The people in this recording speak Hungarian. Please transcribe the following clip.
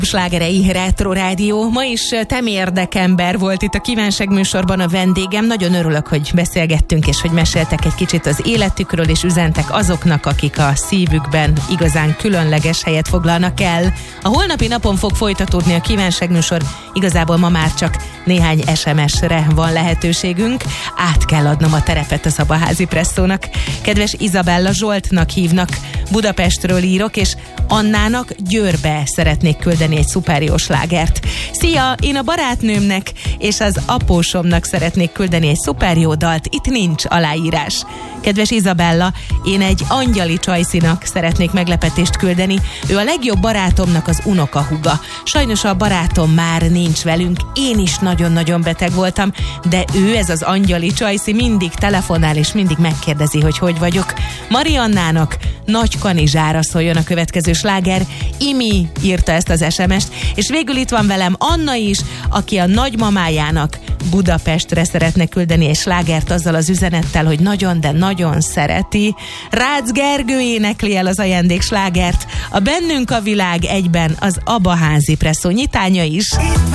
Slágerei Retro Rádió. Ma is temérdekember volt itt a Kívánság műsorban a vendégem. Nagyon örülök, hogy beszélgettünk, és hogy meséltek egy kicsit az életükről, és üzentek azoknak, akik a szívükben igazán különleges helyet foglalnak el. A holnapi napon fog folytatódni a Kívánság műsor. Igazából ma már csak néhány SMS-re van lehetőségünk. Át kell adnom a terepet a Szabaházi Presszónak. Kedves Izabella, Zsoltnak hívnak, Budapestről írok, és Annának Győrbe szeretnék küldeni egy szuper jó slágert. Szia, én a barátnőmnek és az apósomnak szeretnék küldeni egy szuper jó dalt, itt nincs aláírás. Kedves Izabella, én egy Angyali Csajcinak szeretnék meglepetést küldeni, ő a legjobb barátomnak az unokahúga. Sajnos a barátom már nincs velünk, én is nagyon-nagyon beteg voltam, de ő, ez az Angyali Csajci, mindig telefonál és mindig megkérdezi, hogy vagyok. Mariannának Nagy Kanizsára szóljon a következő sláger. Imi írta ezt az SMS-t, és végül itt van velem Anna is, aki a nagymamájának Budapestre szeretne küldeni egy slágert azzal az üzenettel, hogy nagyon, de nagyon szereti. Rácz Gergő énekli el az ajándékslágert. A Bennünk a világ egyben az Szabaházi Presszó nyitánya is.